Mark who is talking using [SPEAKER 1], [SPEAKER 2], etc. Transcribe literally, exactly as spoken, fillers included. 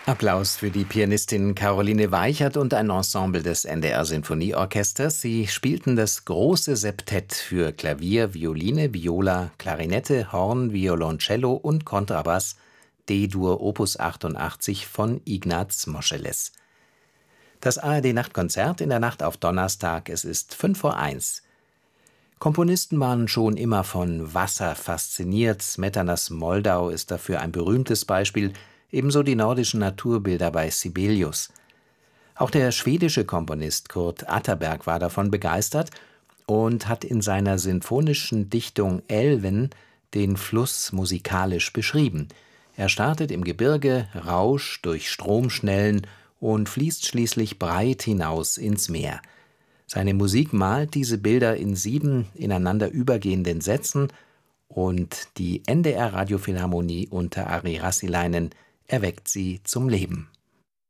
[SPEAKER 1] Applaus für die Pianistin Caroline Weichert und ein Ensemble des N D R-Sinfonieorchesters. Sie spielten das große Septett für Klavier, Violine, Viola, Klarinette, Horn, Violoncello und Kontrabass, D-Dur Opus achtundachtzig von Ignaz Moscheles. Das A R D-Nachtkonzert in der Nacht auf Donnerstag, es ist fünf vor eins. Komponisten waren schon immer von Wasser fasziniert. Smetanas Moldau ist dafür ein berühmtes Beispiel, ebenso die nordischen Naturbilder bei Sibelius. Auch der schwedische Komponist Kurt Atterberg war davon begeistert und hat in seiner sinfonischen Dichtung Älven den Fluss musikalisch beschrieben. Er startet im Gebirge, rauscht durch Stromschnellen und fließt schließlich breit hinaus ins Meer. Seine Musik malt diese Bilder in sieben ineinander übergehenden Sätzen und die N D R Radiophilharmonie unter Ari Rassilainen erweckt sie zum Leben.